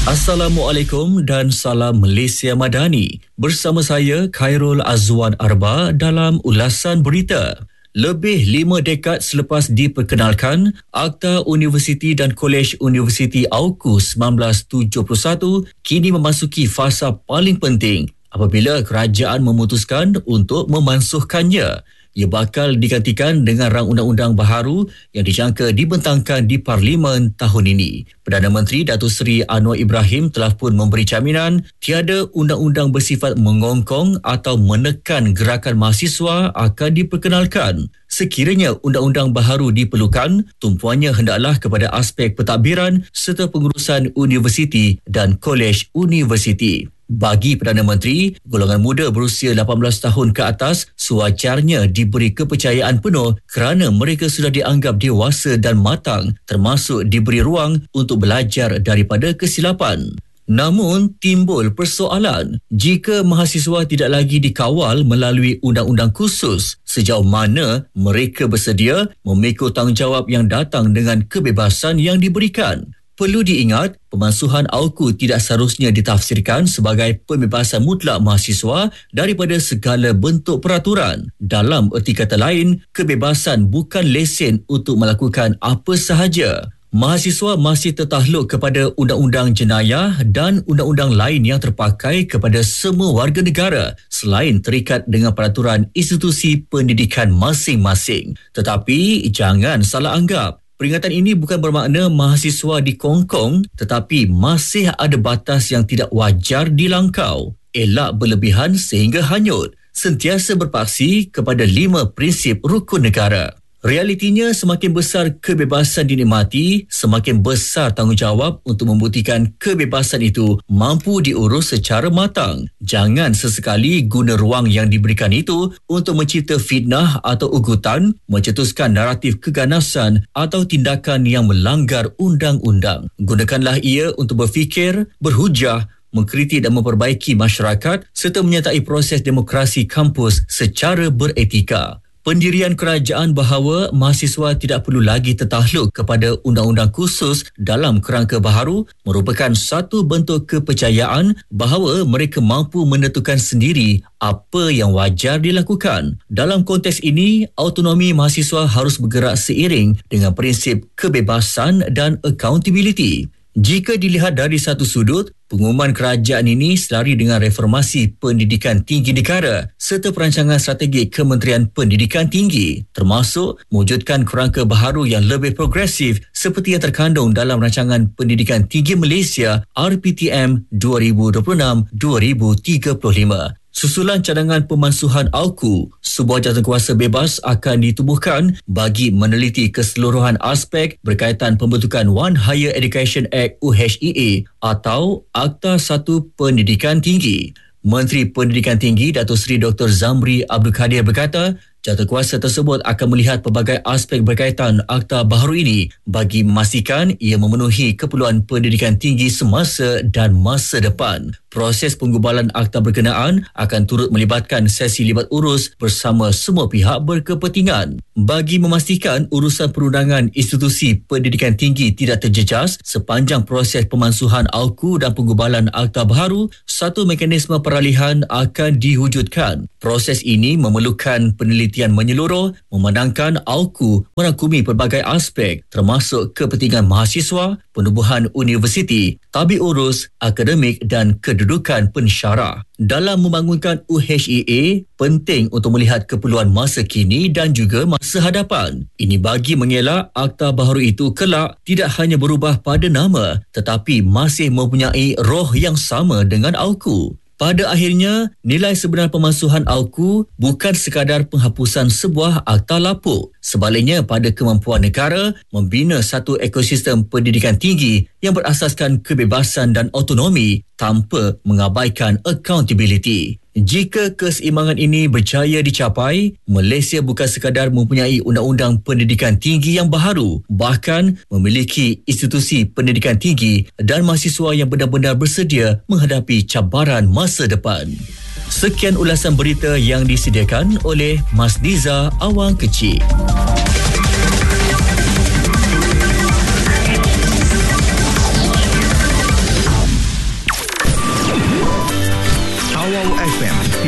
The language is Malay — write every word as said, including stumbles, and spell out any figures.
Assalamualaikum dan salam Malaysia Madani. Bersama saya Khairul Azwan Arba dalam ulasan berita. Lebih lima dekad selepas diperkenalkan, Akta Universiti dan Kolej Universiti AUKU sembilan belas tujuh puluh satu kini memasuki fasa paling penting apabila kerajaan memutuskan untuk memansuhkannya. Ia bakal digantikan dengan rang undang-undang baharu yang dijangka dibentangkan di Parlimen tahun ini. Perdana Menteri Datuk Seri Anwar Ibrahim telah pun memberi jaminan tiada undang-undang bersifat mengongkong atau menekan gerakan mahasiswa akan diperkenalkan. Sekiranya undang-undang baharu diperlukan, tumpuannya hendaklah kepada aspek pentadbiran serta pengurusan universiti dan kolej universiti. Bagi Perdana Menteri, golongan muda berusia lapan belas tahun ke atas sewajarnya diberi kepercayaan penuh kerana mereka sudah dianggap dewasa dan matang, termasuk diberi ruang untuk belajar daripada kesilapan. Namun, timbul persoalan jika mahasiswa tidak lagi dikawal melalui undang-undang khusus, sejauh mana mereka bersedia memikul tanggungjawab yang datang dengan kebebasan yang diberikan. Perlu diingat, pemansuhan AUKU tidak seharusnya ditafsirkan sebagai pembebasan mutlak mahasiswa daripada segala bentuk peraturan. Dalam erti kata lain, kebebasan bukan lesen untuk melakukan apa sahaja. Mahasiswa masih tertakluk kepada undang-undang jenayah dan undang-undang lain yang terpakai kepada semua warga negara selain terikat dengan peraturan institusi pendidikan masing-masing. Tetapi jangan salah anggap. Peringatan ini bukan bermakna mahasiswa dikongkong, tetapi masih ada batas yang tidak wajar dilangkau. Elak berlebihan sehingga hanyut. Sentiasa berpaksi kepada lima prinsip rukun negara. Realitinya, semakin besar kebebasan dinikmati, semakin besar tanggungjawab untuk membuktikan kebebasan itu mampu diurus secara matang. Jangan sesekali guna ruang yang diberikan itu untuk mencipta fitnah atau ugutan, mencetuskan naratif keganasan atau tindakan yang melanggar undang-undang. Gunakanlah ia untuk berfikir, berhujah, mengkritik dan memperbaiki masyarakat serta menyertai proses demokrasi kampus secara beretika. Pendirian kerajaan bahawa mahasiswa tidak perlu lagi tertakluk kepada undang-undang khusus dalam kerangka baharu merupakan satu bentuk kepercayaan bahawa mereka mampu menentukan sendiri apa yang wajar dilakukan. Dalam konteks ini, autonomi mahasiswa harus bergerak seiring dengan prinsip kebebasan dan accountability. Jika dilihat dari satu sudut, pengumuman kerajaan ini selari dengan reformasi pendidikan tinggi negara serta perancangan strategi Kementerian Pendidikan Tinggi, termasuk mewujudkan kerangka baharu yang lebih progresif seperti yang terkandung dalam Rancangan Pendidikan Tinggi Malaysia R P T M dua ribu dua puluh enam dua ribu tiga puluh lima. Susulan cadangan pemansuhan AUKU, sebuah jawatankuasa bebas akan ditubuhkan bagi meneliti keseluruhan aspek berkaitan pembentukan One Higher Education Act U H E A atau Akta Satu Pendidikan Tinggi. Menteri Pendidikan Tinggi Datuk Seri Doktor Zamri Abdul Kadir berkata, jawatankuasa tersebut akan melihat pelbagai aspek berkaitan akta baharu ini bagi memastikan ia memenuhi keperluan pendidikan tinggi semasa dan masa depan. Proses penggubalan akta berkenaan akan turut melibatkan sesi libat urus bersama semua pihak berkepentingan. Bagi memastikan urusan perundangan institusi pendidikan tinggi tidak terjejas sepanjang proses pemansuhan AUKU dan penggubalan akta baharu, satu mekanisme peralihan akan diwujudkan. Proses ini memerlukan penelitian menyeluruh memandangkan AUKU merangkumi pelbagai aspek termasuk kepentingan mahasiswa, penubuhan universiti, tabik urus, akademik dan kedudukan pensyarah. Dalam membangunkan U H E A, penting untuk melihat keperluan masa kini dan juga masa hadapan. Ini bagi mengelak akta baharu itu kelak tidak hanya berubah pada nama tetapi masih mempunyai roh yang sama dengan AUKU. Pada akhirnya, nilai sebenar pemansuhan AUKU bukan sekadar penghapusan sebuah akta lapuk. Sebaliknya, pada kemampuan negara membina satu ekosistem pendidikan tinggi yang berasaskan kebebasan dan autonomi tanpa mengabaikan accountability. Jika keseimbangan ini berjaya dicapai, Malaysia bukan sekadar mempunyai undang-undang pendidikan tinggi yang baharu, bahkan memiliki institusi pendidikan tinggi dan mahasiswa yang benar-benar bersedia menghadapi cabaran masa depan. Sekian ulasan berita yang disediakan oleh Mas Diza Awang Kecil. Awau F M